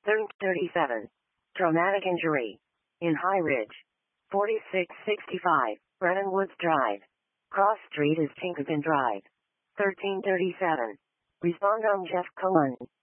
1337. Traumatic injury. In High Ridge. 4665. Brennan Woods Drive. Cross Street is Tinkerton Drive. 1337. Respond on Jeff Cohen.